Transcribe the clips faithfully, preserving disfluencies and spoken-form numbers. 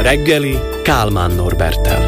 reggeli Kálmán Norberttel.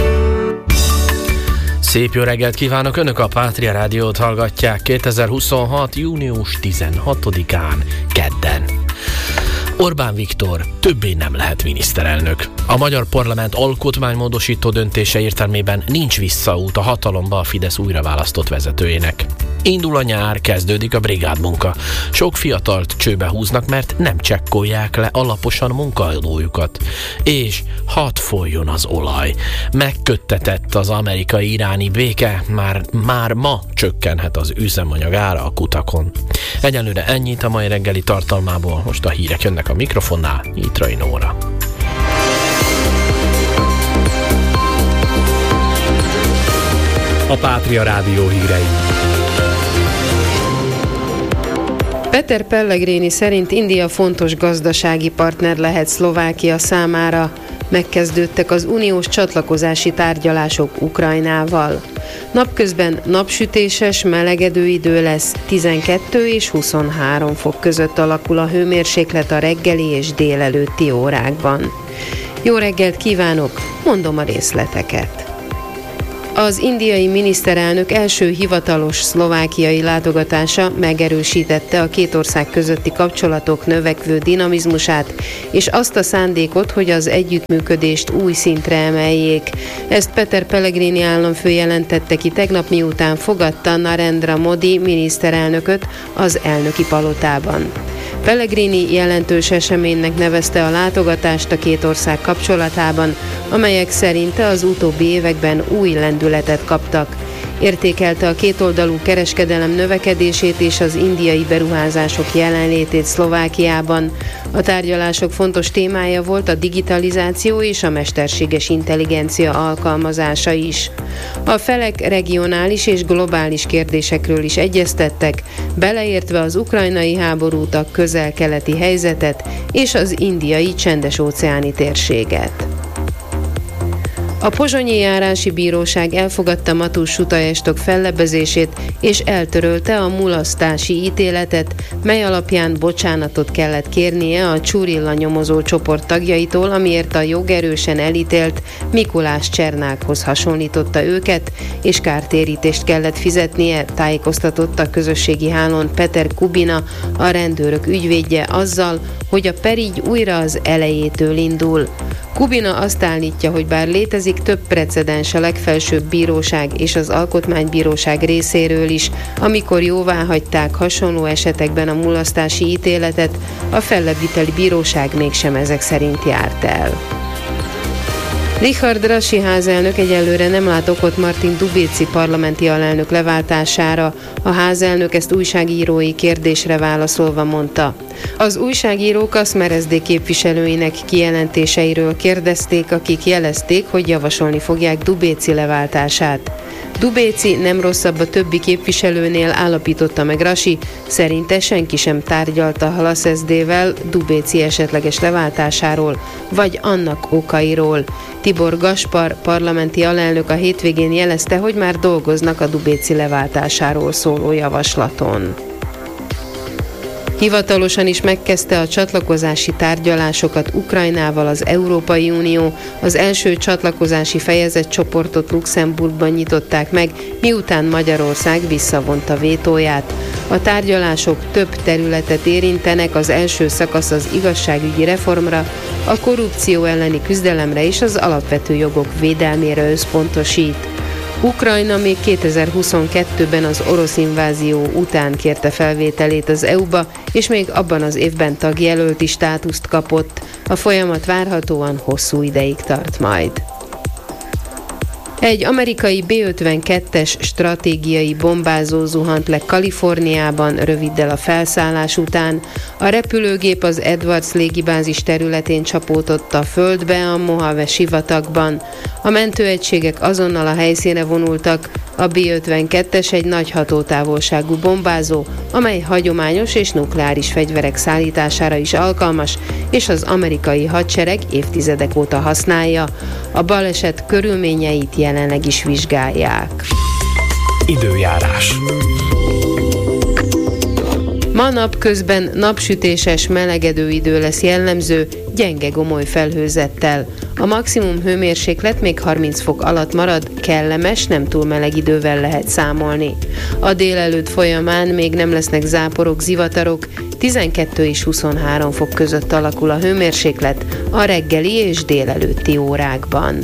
Szép jó reggelt kívánok! Önök a Pátria Rádiót hallgatják kétezer-huszonhat. június tizenhatodikán kedden. Orbán Viktor többé nem lehet miniszterelnök. A magyar parlament alkotmánymódosító döntése értelmében nincs visszaút a hatalomba a Fidesz újraválasztott vezetőjének. Indul a nyár, kezdődik a brigádmunka. Sok fiatalt csőbe húznak, mert nem csekkolják le alaposan munkaadójukat. És hadd folyjon az olaj. Megköttetett az amerikai-iráni béke, már, már ma csökkenhet az üzemanyag ára a kutakon. Egyelőre ennyit a mai reggeli tartalmából, most a hírek jönnek a mikrofonnál, Nyitrai Nóra. A Pátria Rádió hírei. Peter Pellegrini szerint India fontos gazdasági partner lehet Szlovákia számára. Megkezdődtek az uniós csatlakozási tárgyalások Ukrajnával. Napközben napsütéses, melegedő idő lesz, tizenkettő és huszonhárom fok között alakul a hőmérséklet a reggeli és délelőtti órákban. Jó reggelt kívánok, mondom a részleteket. Az indiai miniszterelnök első hivatalos szlovákiai látogatása megerősítette a két ország közötti kapcsolatok növekvő dinamizmusát, és azt a szándékot, hogy az együttműködést új szintre emeljék. Ezt Peter Pellegrini államfő jelentette ki tegnap, miután fogadta Narendra Modi miniszterelnököt az elnöki palotában. Pellegrini jelentős eseménynek nevezte a látogatást a két ország kapcsolatában, amelyek szerinte az utóbbi években új lendületet kaptak. Értékelte a kétoldalú kereskedelem növekedését és az indiai beruházások jelenlétét Szlovákiában. A tárgyalások fontos témája volt a digitalizáció és a mesterséges intelligencia alkalmazása is. A felek regionális és globális kérdésekről is egyeztettek, beleértve az ukrajnai háborút, a közel-keleti helyzetet és az indiai csendes-óceáni térséget. A Pozsonyi Járási Bíróság elfogadta Matús Sutajestok fellebbezését és eltörölte a mulasztási ítéletet, mely alapján bocsánatot kellett kérnie a Csurilla nyomozó csoport tagjaitól, amiért a jogerősen elítélt Mikulás Csernákhoz hasonlította őket, és kártérítést kellett fizetnie, tájékoztatott a közösségi hálón Peter Kubina, a rendőrök ügyvédje azzal, hogy a per így újra az elejétől indul. Kubina azt állítja, hogy bár létezik több precedens a legfelsőbb bíróság és az alkotmánybíróság részéről is, amikor jóváhagyták hasonló esetekben a mulasztási ítéletet, a fellebbviteli bíróság mégsem ezek szerint járt el. Richard Rasi házelnök egyelőre nem lát okot Martin Dubéci parlamenti alelnök leváltására. A házelnök ezt újságírói kérdésre válaszolva mondta. Az újságírók a Szmerezdé képviselőinek kijelentéseiről kérdezték, akik jelezték, hogy javasolni fogják Dubéci leváltását. Dubéci nem rosszabb a többi képviselőnél, állapította meg Rasi, szerinte senki sem tárgyalta Halasz es dé-vel Dubéci esetleges leváltásáról, vagy annak okairól. Tibor Gaspar parlamenti alelnök a hétvégén jelezte, hogy már dolgoznak a Dubéci leváltásáról szóló javaslaton. Hivatalosan is megkezdte a csatlakozási tárgyalásokat Ukrajnával az Európai Unió. Az első csatlakozási fejezetcsoportot Luxemburgban nyitották meg, miután Magyarország visszavonta vétóját. A tárgyalások több területet érintenek, az első szakasz az igazságügyi reformra, a korrupció elleni küzdelemre és az alapvető jogok védelmére összpontosít. Ukrajna még kétezer-huszonkettőben az orosz invázió után kérte felvételét az é u-ba, és még abban az évben tagjelölti státuszt kapott. A folyamat várhatóan hosszú ideig tart majd. Egy amerikai bé ötvenkettes stratégiai bombázó zuhant le Kaliforniában röviddel a felszállás után. A repülőgép az Edwards légibázis területén csapódott a földbe a Mojave sivatagban. A mentőegységek azonnal a helyszínre vonultak. A bé ötvenkettes egy nagy hatótávolságú bombázó, amely hagyományos és nukleáris fegyverek szállítására is alkalmas, és az amerikai hadsereg évtizedek óta használja. A baleset körülményeit jelenleg is vizsgálják. Időjárás. Ma napközben napsütéses, melegedő idő lesz jellemző, gyenge gomoly felhőzettel. A maximum hőmérséklet még harminc fok alatt marad, kellemes, nem túl meleg idővel lehet számolni. A délelőtt folyamán még nem lesznek záporok, zivatarok, tizenkettő és huszonhárom fok között alakul a hőmérséklet a reggeli és délelőtti órákban.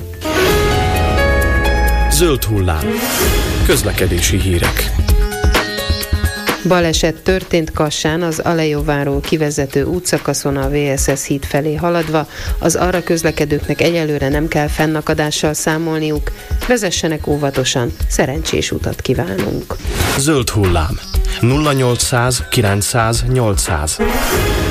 Zöld hullám. Közlekedési hírek. Baleset történt Kassán, az Alejováról kivezető útszakaszon a vé es es híd felé haladva. Az arra közlekedőknek egyelőre nem kell fennakadással számolniuk. Vezessenek óvatosan, szerencsés utat kívánunk. Zöld hullám. nulla nyolcszáz kilencszáz nyolcszáz.